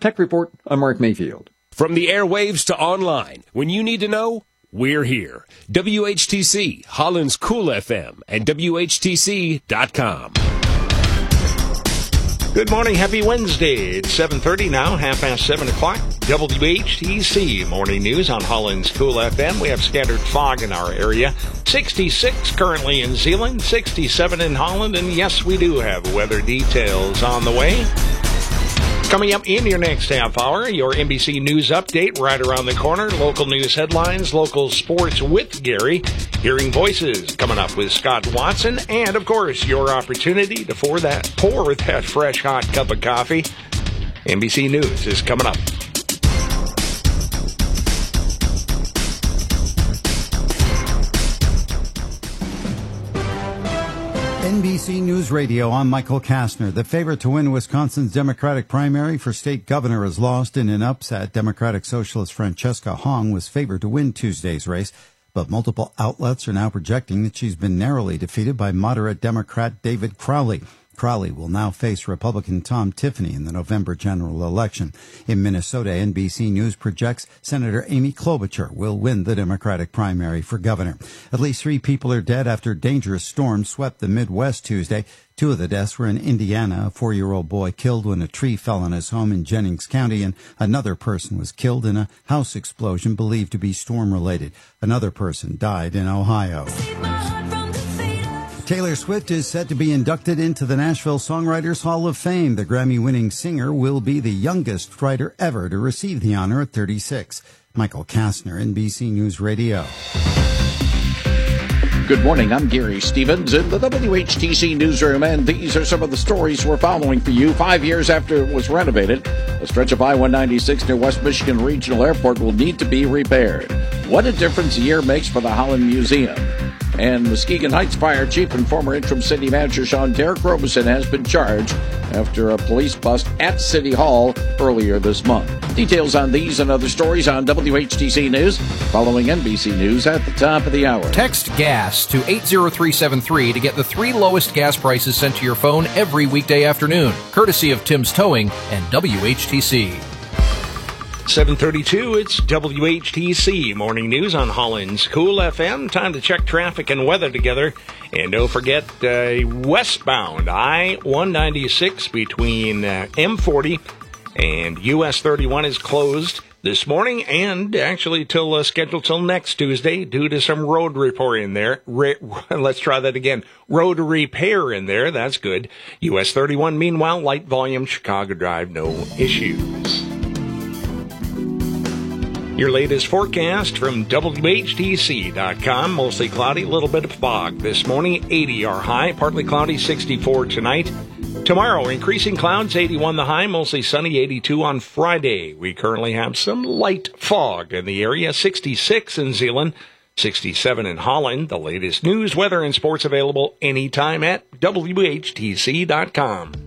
Tech Report, I'm Mark Mayfield. From the airwaves to online, when you need to know, we're here. WHTC, Holland's Cool FM, and WHTC.com. Good morning. Happy Wednesday. It's 7:30 now, 7:30 o'clock. WHTC Morning News on Holland's Cool FM. We have scattered fog in our area. 66 currently in Zeeland, 67 in Holland, and yes, we do have weather details on the way. Coming up in your next half hour, your NBC News update right around the corner. Local news headlines, local sports with Gary. Hearing voices coming up with Scott Watson. And, of course, your opportunity to pour that fresh, hot cup of coffee. NBC News is coming up. NBC News Radio, I'm Michael Kastner. The favorite to win Wisconsin's Democratic primary for state governor is lost in an upset. Democratic Socialist Francesca Hong was favored to win Tuesday's race, but multiple outlets are now projecting that she's been narrowly defeated by moderate Democrat David Crowley. Crowley will now face Republican Tom Tiffany in the November general election. In Minnesota, NBC News projects Senator Amy Klobuchar will win the Democratic primary for governor. At least 3 people are dead after dangerous storms swept the Midwest Tuesday. 2 of the deaths were in Indiana. A 4-year-old boy killed when a tree fell on his home in Jennings County, and another person was killed in a house explosion believed to be storm-related. Another person died in Ohio. Taylor Swift is set to be inducted into the Nashville Songwriters Hall of Fame. The Grammy-winning singer will be the youngest writer ever to receive the honor at 36. Michael Kastner, NBC News Radio. Good morning, I'm Gary Stevens in the WHTC Newsroom, and these are some of the stories we're following for you. 5 years after it was renovated, a stretch of I-196 near West Michigan Regional Airport will need to be repaired. What a difference a year makes for the Holland Museum. And Muskegon Heights Fire Chief and former interim city manager Sean Derek Robeson has been charged after a police bust at City Hall earlier this month. Details on these and other stories on WHTC News, following NBC News at the top of the hour. Text GAS to 80373 to get the 3 lowest gas prices sent to your phone every weekday afternoon, courtesy of Tim's Towing and WHTC. 7:32, it's WHTC Morning News on Holland's Cool FM. Time to check traffic and weather together. And don't forget, westbound I-196 between M40 and US 31 is closed this morning and actually scheduled till next Tuesday due to some road repair in there. Let's try that again. Road repair in there. That's good. US 31, meanwhile, light volume, Chicago Drive, no issues. Your latest forecast from WHTC.com. Mostly cloudy, a little bit of fog this morning. 80 our high, partly cloudy, 64 tonight. Tomorrow, increasing clouds, 81 the high, mostly sunny, 82 on Friday. We currently have some light fog in the area, 66 in Zeeland, 67 in Holland. The latest news, weather, and sports available anytime at WHTC.com.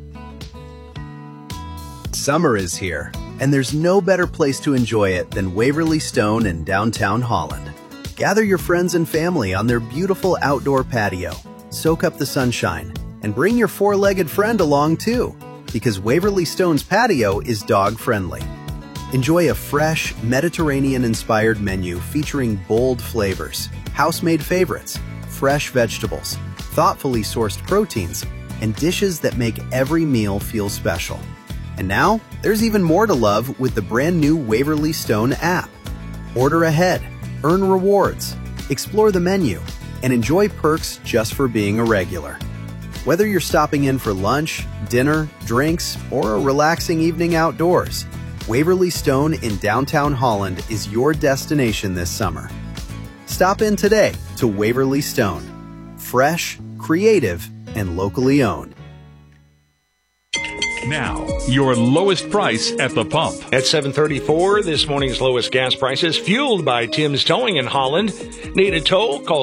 Summer is here, and there's no better place to enjoy it than Waverly Stone in downtown Holland. Gather your friends and family on their beautiful outdoor patio, soak up the sunshine, and bring your 4-legged friend along too, because Waverly Stone's patio is dog-friendly. Enjoy a fresh, Mediterranean-inspired menu featuring bold flavors, house-made favorites, fresh vegetables, thoughtfully sourced proteins, and dishes that make every meal feel special. And now, there's even more to love with the brand new Waverly Stone app. Order ahead, earn rewards, explore the menu, and enjoy perks just for being a regular. Whether you're stopping in for lunch, dinner, drinks, or a relaxing evening outdoors, Waverly Stone in downtown Holland is your destination this summer. Stop in today to Waverly Stone. Fresh, creative, and locally owned. Now, your lowest price at the pump. At 7:34, this morning's lowest gas prices, fueled by Tim's Towing in Holland. Need a tow? Call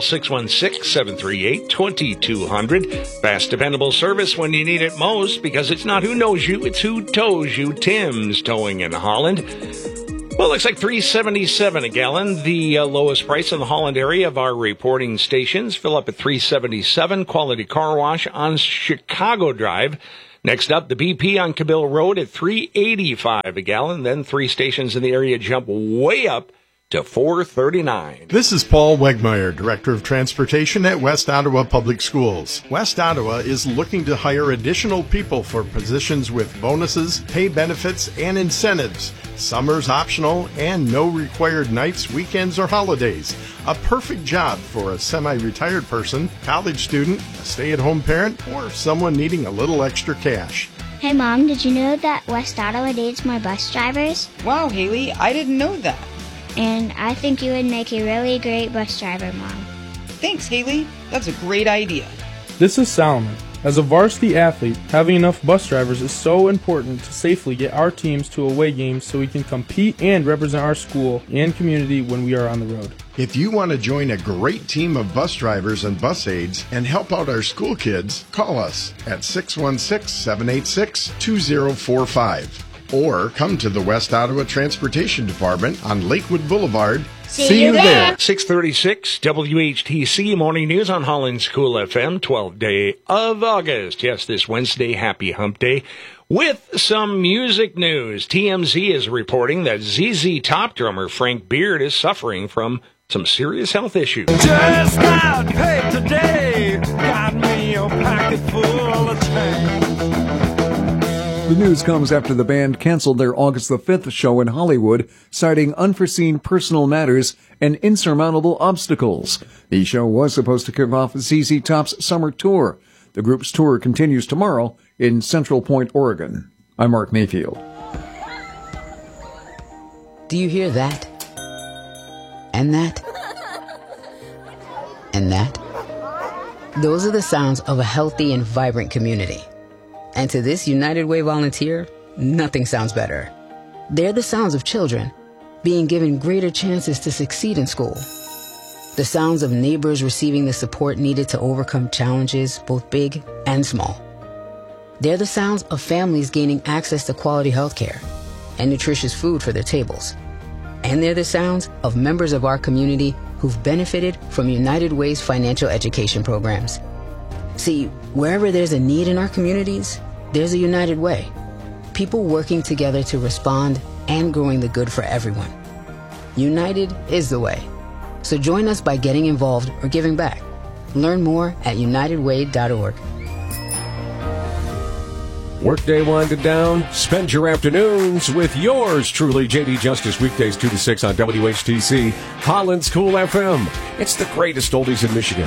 616-738-2200. Fast, dependable service when you need it most, because it's not who knows you, it's who tows you. Tim's Towing in Holland. Well, it looks like $3.77 a gallon, the lowest price in the Holland area of our reporting stations. Fill up at $3.77. Quality Car Wash on Chicago Drive. Next up, the BP on Cabill Road at $3.85 a gallon. Then 3 stations in the area jump way up to $4.39. This is Paul Wegmeyer, Director of Transportation at West Ottawa Public Schools. West Ottawa is looking to hire additional people for positions with bonuses, pay benefits, and incentives. Summer's optional and no required nights, weekends, or holidays. A perfect job for a semi-retired person, college student, a stay-at-home parent, or someone needing a little extra cash. Hey Mom, did you know that West Ottawa needs more bus drivers? Wow, Haley, I didn't know that. And I think you would make a really great bus driver, Mom. Thanks, Haley. That's a great idea. This is Solomon. As a varsity athlete, having enough bus drivers is so important to safely get our teams to away games so we can compete and represent our school and community when we are on the road. If you want to join a great team of bus drivers and bus aides and help out our school kids, call us at 616-786-2045 or come to the West Ottawa Transportation Department on Lakewood Boulevard. See you there. 6:36 WHTC Morning News on Holland's Cool FM, 12th day of August. Yes, this Wednesday, happy hump day. With some music news, TMZ is reporting that ZZ Top drummer Frank Beard is suffering from some serious health issues. Just got paid today, got me a pocket full of change. The news comes after the band canceled their August the 5th show in Hollywood, citing unforeseen personal matters and insurmountable obstacles. The show was supposed to kick off ZZ Top's summer tour. The group's tour continues tomorrow in Central Point, Oregon. I'm Mark Mayfield. Do you hear that? And that? And that? Those are the sounds of a healthy and vibrant community. And to this United Way volunteer, nothing sounds better. They're the sounds of children being given greater chances to succeed in school. The sounds of neighbors receiving the support needed to overcome challenges, both big and small. They're the sounds of families gaining access to quality health care and nutritious food for their tables. And they're the sounds of members of our community who've benefited from United Way's financial education programs. See, wherever there's a need in our communities, there's a United Way. People working together to respond and growing the good for everyone. United is the way. So join us by getting involved or giving back. Learn more at unitedway.org. Workday winded down. Spend your afternoons with yours truly, JD Justice, weekdays 2 to 6 on WHTC, Holland's Cool FM. It's the greatest oldies in Michigan.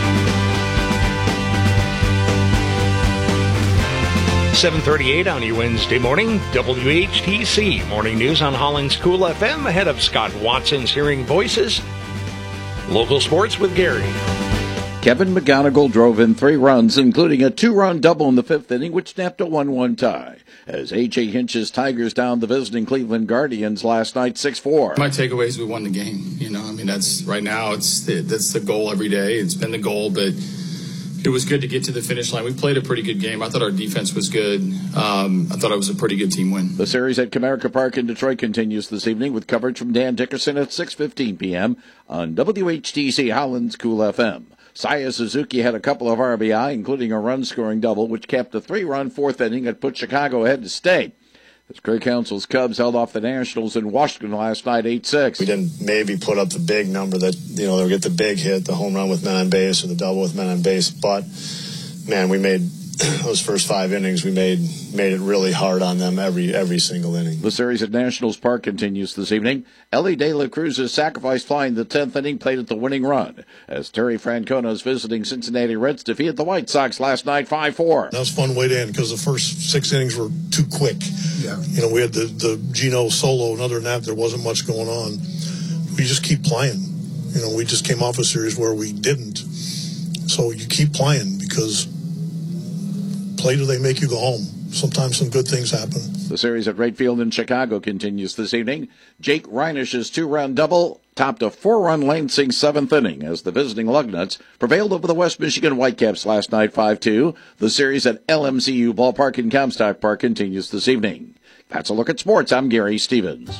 7:38 on your Wednesday morning, WHTC Morning News on Holland's Cool FM, ahead of Scott Watson's Hearing Voices. Local sports with Gary. Kevin McGonigal drove in 3 runs, including a 2-run double in the 5th inning, which snapped a 1-1 tie. As A.J. Hinch's Tigers down the visiting Cleveland Guardians last night 6-4. My takeaway is we won the game. That's right now. That's the goal every day. It's been the goal, but it was good to get to the finish line. We played a pretty good game. I thought our defense was good. I thought it was a pretty good team win. The series at Comerica Park in Detroit continues this evening with coverage from Dan Dickerson at 6:15 p.m. on WHTC Holland's Cool FM. Saya Suzuki had a couple of RBI, including a run-scoring double, which capped a 3-run 4th inning that put Chicago ahead to stay. As Craig Counsell's Cubs held off the Nationals in Washington last night 8-6. We didn't maybe put up the big number that, they'll get the big hit, the home run with men on base or the double with men on base. But, man, we made those first 5 innings, we made it really hard on them every single inning. The series at Nationals Park continues this evening. Ellie De La Cruz's sacrifice fly in the 10th inning played at the winning run, as Terry Francona's visiting Cincinnati Reds defeated the White Sox last night 5-4. That was a fun way to end because the first 6 innings were too quick. Yeah. We had the Gino solo, and other than that, there wasn't much going on. We just keep playing. We just came off a series where we didn't. So you keep playing because play till they make you go home. Sometimes some good things happen. The series at Wright Field in Chicago continues this evening. Jake Reinish's 2-run double topped a 4-run Lansing 7th inning as the visiting Lugnuts prevailed over the West Michigan Whitecaps last night 5-2. The series at LMCU Ballpark in Comstock Park continues this evening. That's a look at sports. I'm Gary Stevens.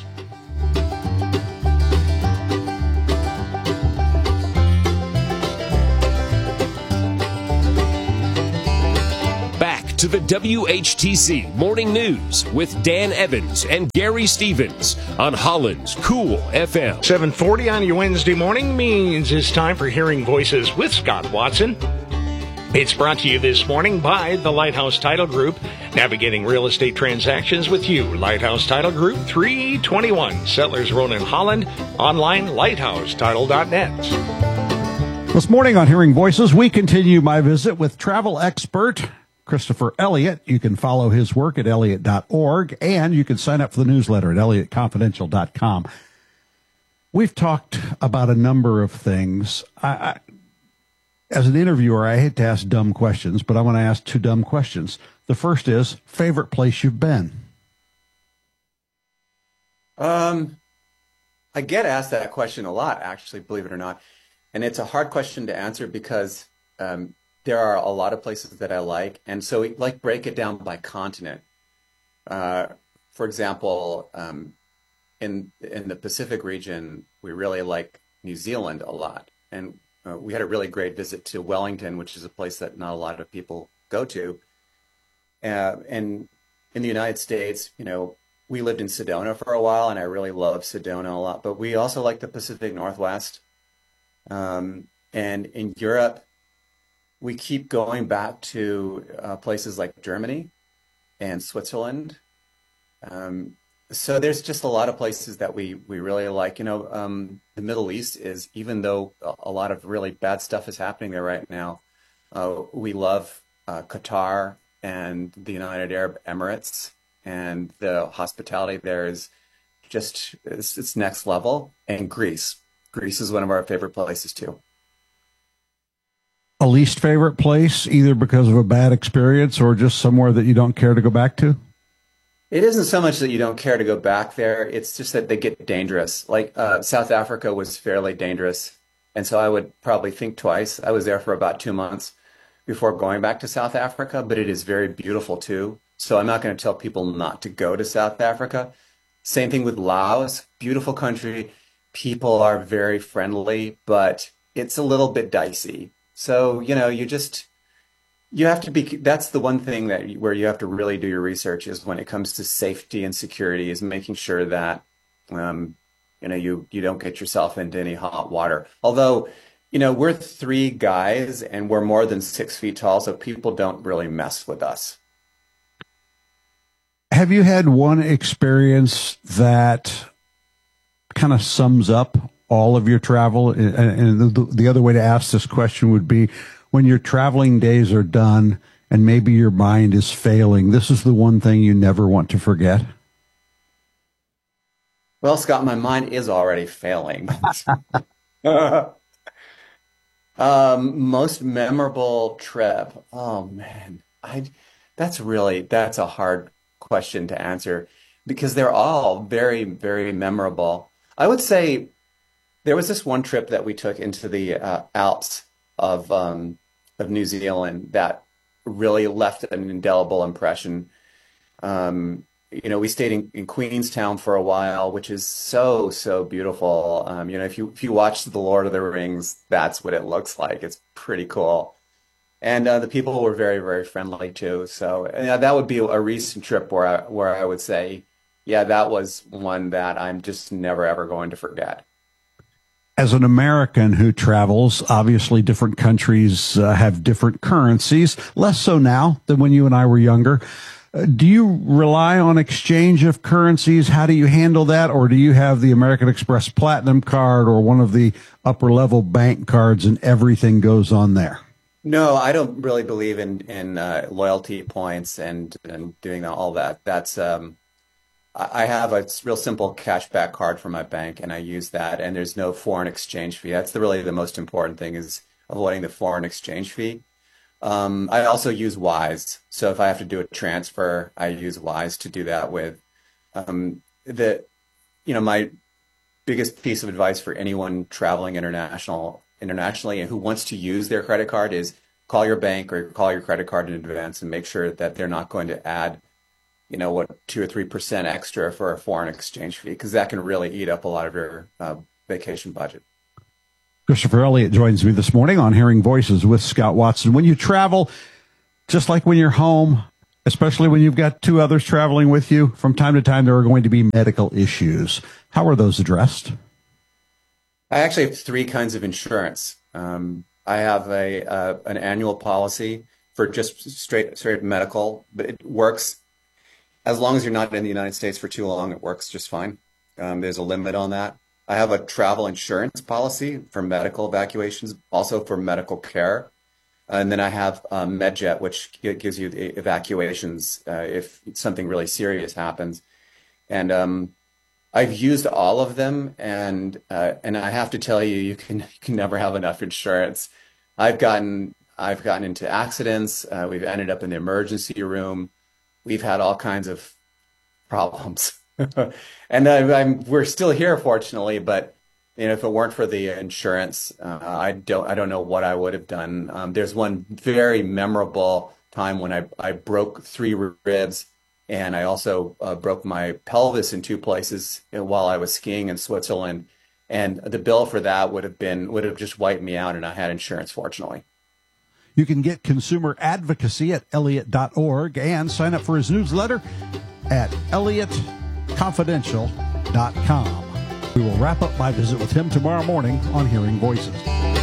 to the WHTC Morning News with Dan Evans and Gary Stevens on Holland's Cool FM. 7:40 on your Wednesday morning means it's time for Hearing Voices with Scott Watson. It's brought to you this morning by the Lighthouse Title Group, navigating real estate transactions with you. Lighthouse Title Group, 321 Settlers Road in Holland, online lighthousetitle.net. This morning on Hearing Voices, we continue my visit with travel expert Christopher Elliott. You can follow his work at elliott.org, and you can sign up for the newsletter at elliottconfidential.com. We've talked about a number of things. As an interviewer, I hate to ask dumb questions, but I want to ask two dumb questions. The first is, favorite place you've been? I get asked that question a lot, actually, believe it or not. And it's a hard question to answer because there are a lot of places that I like. And so we break it down by continent. For example, in the Pacific region, we really like New Zealand a lot. And we had a really great visit to Wellington, which is a place that not a lot of people go to. And in the United States, we lived in Sedona for a while, and I really love Sedona a lot. But we also like the Pacific Northwest. And in Europe, we keep going back to places like Germany and Switzerland. So there's just a lot of places that we really like. The Middle East is, even though a lot of really bad stuff is happening there right now, we love Qatar and the United Arab Emirates, and the hospitality there is just, it's next level. And Greece. Greece is one of our favorite places too. A least favorite place, either because of a bad experience or just somewhere that you don't care to go back to? It isn't so much that you don't care to go back there. It's just that they get dangerous. Like South Africa was fairly dangerous. And so I would probably think twice. I was there for about 2 months before going back to South Africa, but it is very beautiful too. So I'm not going to tell people not to go to South Africa. Same thing with Laos. Beautiful country. People are very friendly, but it's a little bit dicey. So, you have to be, that's the one thing where you have to really do your research is when it comes to safety and security, is making sure that, you don't get yourself into any hot water. Although, we're 3 guys and we're more than 6 feet tall, so people don't really mess with us. Have you had one experience that kind of sums up all of your travel? And the other way to ask this question would be, when your traveling days are done and maybe your mind is failing, this is the one thing you never want to forget? Well, Scott, my mind is already failing. Most memorable trip. Oh, man. That's a hard question to answer because they're all very, very memorable. I would say there was this one trip that we took into the Alps of New Zealand that really left an indelible impression. We stayed in Queenstown for a while, which is so, so beautiful. If you watch The Lord of the Rings, that's what it looks like. It's pretty cool. And the people were very, very friendly too. So that would be a recent trip where I would say, yeah, that was one that I'm just never, ever going to forget. As an American who travels, obviously different countries have different currencies, less so now than when you and I were younger. Do you rely on exchange of currencies? How do you handle that? Or do you have the American Express Platinum card or one of the upper level bank cards and everything goes on there? No, I don't really believe in loyalty points and doing all that. That's I have a real simple cashback card from my bank, and I use that, and there's no foreign exchange fee. That's really the most important thing, is avoiding the foreign exchange fee. I also use Wise. So if I have to do a transfer, I use Wise to do that with. My biggest piece of advice for anyone traveling internationally and who wants to use their credit card is call your bank or call your credit card in advance and make sure that they're not going to add 2 or 3% extra for a foreign exchange fee, because that can really eat up a lot of your vacation budget. Christopher Elliott joins me this morning on Hearing Voices with Scott Watson. When you travel, just like when you're home, Especially when you've got two others traveling with you. From time to time, there are going to be medical issues. How are those addressed? I actually have three kinds of insurance. I have an annual policy for just straight medical, but it works as long as you're not in the United States for too long. It works just fine. There's a limit on that. I have a travel insurance policy for medical evacuations, also for medical care. And then I have MedJet, which gives you the evacuations if something really serious happens. And I've used all of them, and I have to tell you, you can never have enough insurance. I've gotten into accidents. We've ended up in the emergency room. We've had all kinds of problems, and we're still here, fortunately. But if it weren't for the insurance, I don't know what I would have done. There's one very memorable time when I broke 3 ribs. And I also broke my pelvis in 2 places while I was skiing in Switzerland. And the bill for that would have just wiped me out, and I had insurance, fortunately. You can get consumer advocacy at Elliott.org and sign up for his newsletter at ElliottConfidential.com. We will wrap up my visit with him tomorrow morning on Hearing Voices.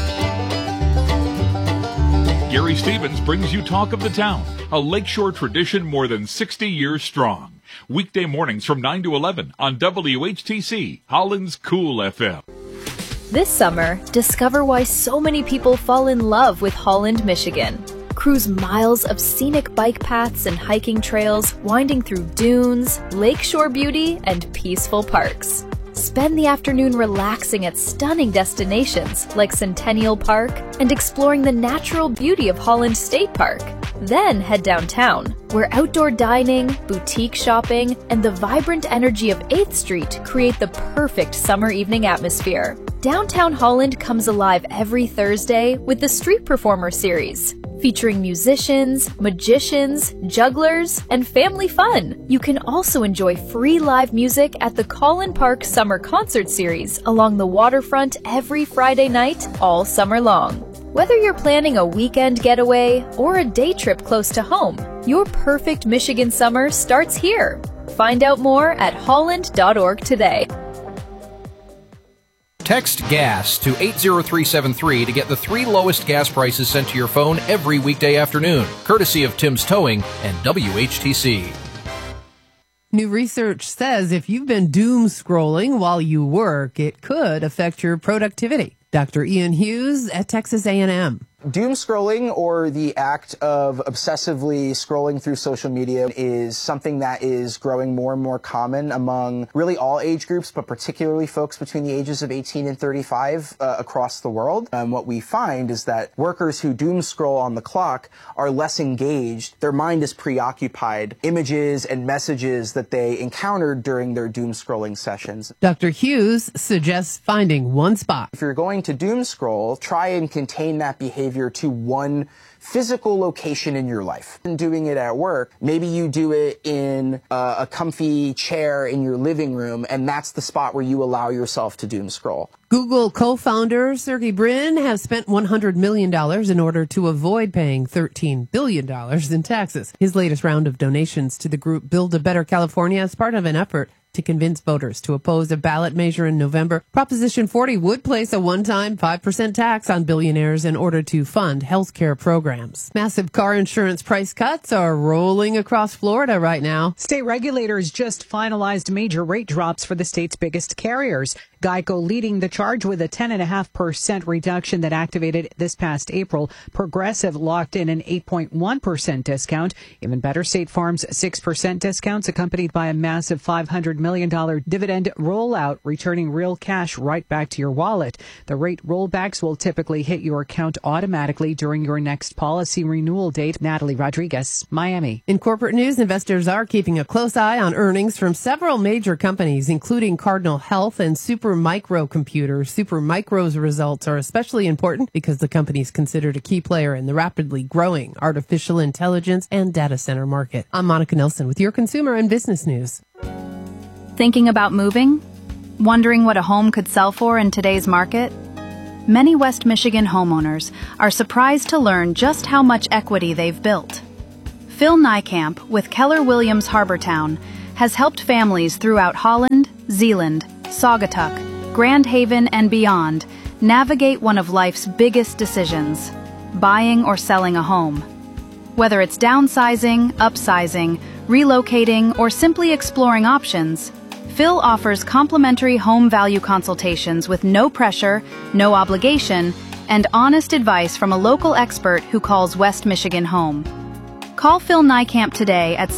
Gary Stevens brings you Talk of the Town, a Lakeshore tradition more than 60 years strong. Weekday mornings from 9 to 11 on WHTC, Holland's Cool FM. This summer, discover why so many people fall in love with Holland, Michigan. Cruise miles of scenic bike paths and hiking trails, winding through dunes, lakeshore beauty, and peaceful parks. Spend the afternoon relaxing at stunning destinations like Centennial Park and exploring the natural beauty of Holland State Park. Then head downtown, where outdoor dining, boutique shopping, and the vibrant energy of 8th Street create the perfect summer evening atmosphere. Downtown Holland comes alive every Thursday with the Street Performer series, featuring musicians, magicians, jugglers, and family fun. You can also enjoy free live music at the Collin Park Summer Concert Series along the waterfront every Friday night all summer long. Whether you're planning a weekend getaway or a day trip close to home, your perfect Michigan summer starts here. Find out more at holland.org today. Text GAS to 80373 to get the 3 lowest gas prices sent to your phone every weekday afternoon, courtesy of Tim's Towing and WHTC. New research says if you've been doom scrolling while you work, it could affect your productivity. Dr. Ian Hughes at Texas A&M. Doom scrolling, or the act of obsessively scrolling through social media, is something that is growing more and more common among really all age groups, but particularly folks between the ages of 18 and 35 across the world. What we find is that workers who doom scroll on the clock are less engaged. Their mind is preoccupied. Images and messages that they encountered during their doom scrolling sessions. Dr. Hughes suggests finding one spot. If you're going to doom scroll, try and contain that behavior to one physical location in your life. And doing it at work, maybe you do it in a comfy chair in your living room, and that's the spot where you allow yourself to doom scroll. Google co-founder Sergey Brin has spent $100 million in order to avoid paying $13 billion in taxes. His latest round of donations to the group Build a Better California is part of an effort to convince voters to oppose a ballot measure in November. Proposition 40 would place a one-time 5% tax on billionaires in order to fund health care programs. Massive car insurance price cuts are rolling across Florida right now. State regulators just finalized major rate drops for the state's biggest carriers. GEICO leading the charge with a 10.5% reduction that activated this past April. Progressive locked in an 8.1% discount. Even better, State Farm's 6% discounts accompanied by a massive $500 million dividend rollout, returning real cash right back to your wallet. The rate rollbacks will typically hit your account automatically during your next policy renewal date. Natalie Rodriguez, Miami. In corporate news, investors are keeping a close eye on earnings from several major companies, including Cardinal Health and Supermicro Computers. Supermicro's results are especially important because the company is considered a key player in the rapidly growing artificial intelligence and data center market. I'm Monica Nelson with your consumer and business news. Thinking about moving? Wondering what a home could sell for in today's market? Many West Michigan homeowners are surprised to learn just how much equity they've built. Phil Nijkamp with Keller Williams Harbortown has helped families throughout Holland, Zeeland, Saugatuck, Grand Haven, and beyond navigate one of life's biggest decisions, buying or selling a home. Whether it's downsizing, upsizing, relocating, or simply exploring options, Phil offers complimentary home value consultations with no pressure, no obligation, and honest advice from a local expert who calls West Michigan home. Call Phil Nijkamp today at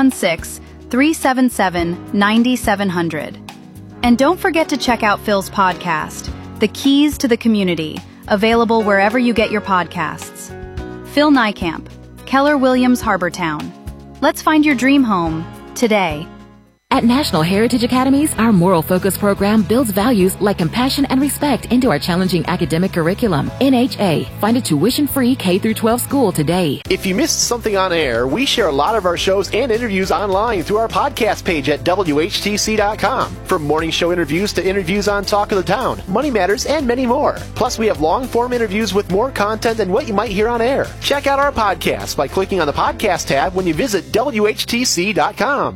616-377-9700. And don't forget to check out Phil's podcast, The Keys to the Community, available wherever you get your podcasts. Phil Nijkamp, Keller Williams Harbortown. Let's find your dream home today. At National Heritage Academies, our Moral Focus program builds values like compassion and respect into our challenging academic curriculum. NHA. Find a tuition-free K-12 school today. If you missed something on air, we share a lot of our shows and interviews online through our podcast page at WHTC.com. From morning show interviews to interviews on Talk of the Town, Money Matters, and many more. Plus, we have long-form interviews with more content than what you might hear on air. Check out our podcast by clicking on the podcast tab when you visit WHTC.com.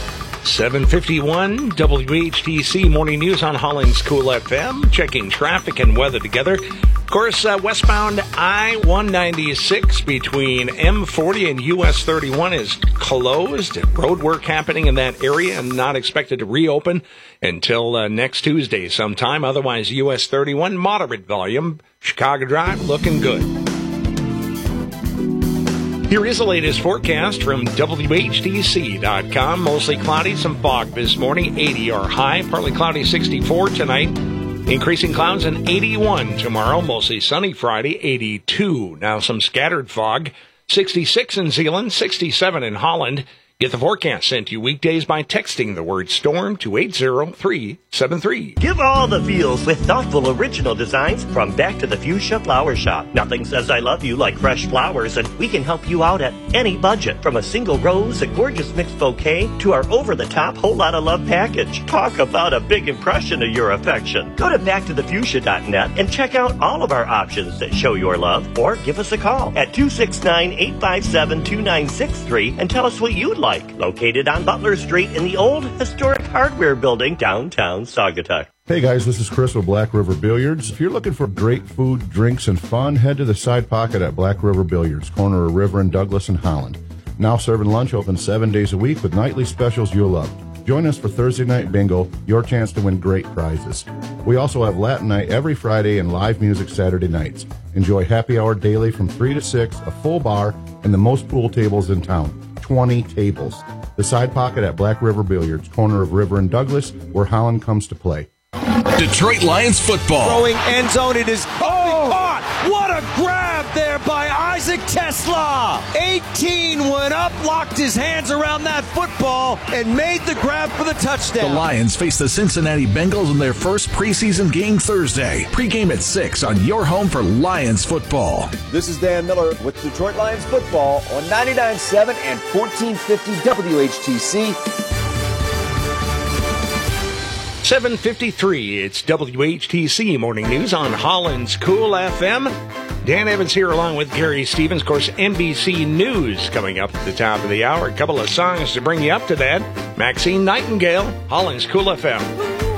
7:51 WHTC Morning News on Holland's Cool FM. Checking traffic and weather together. Of course, westbound I-196 between M40 and US 31 is closed. Road work happening in that area and not expected to reopen until next Tuesday sometime. Otherwise, US 31 moderate volume. Chicago Drive looking good. Here is the latest forecast from WHTC.com. Mostly cloudy, some fog this morning. 80 our high, partly cloudy, 64 tonight. Increasing clouds and 81 tomorrow. Mostly sunny Friday, 82. Now some scattered fog. 66 in Zeeland, 67 in Holland. Get the forecast sent to you weekdays by texting the word storm to 80373. Give all the feels with thoughtful original designs from Back to the Fuchsia Flower Shop. Nothing says I love you like fresh flowers, and we can help you out at any budget. From a single rose, a gorgeous mixed bouquet, to our over-the-top whole lot of love package. Talk about a big impression of your affection. Go to backtothefuchsia.net and check out all of our options that show your love, or give us a call at 269-857-2963 and tell us what you'd like. Located on Butler Street in the old historic hardware building downtown Saugatuck. Hey guys, this is Chris with Black River Billiards. If you're looking for great food, drinks, and fun, head to the Side Pocket at Black River Billiards, corner of River and Douglas in Holland. Now serving lunch open 7 days a week with nightly specials you'll love. Join us for Thursday Night Bingo, your chance to win great prizes. We also have Latin Night every Friday and live music Saturday nights. Enjoy happy hour daily from 3 to 6, a full bar, and the most pool tables in town. 20 tables. The Side Pocket at Black River Billiards, corner of River and Douglas, where Holland comes to play. Detroit Lions football. Throwing end zone. It is caught. What a grab there by Isaac Tesla. 18 went up, locked his hands around that football, and made the grab for the touchdown. The Lions face the Cincinnati Bengals in their first preseason game Thursday. Pre-game at 6 on your home for Lions football. This is Dan Miller with Detroit Lions football on 99.7 and 1450 WHTC. 7:53, it's WHTC Morning News on Holland's Cool FM. Dan Evans here along with Gary Stevens. Of course, NBC News coming up at the top of the hour. A couple of songs to bring you up to that. Maxine Nightingale, Holland's Cool FM.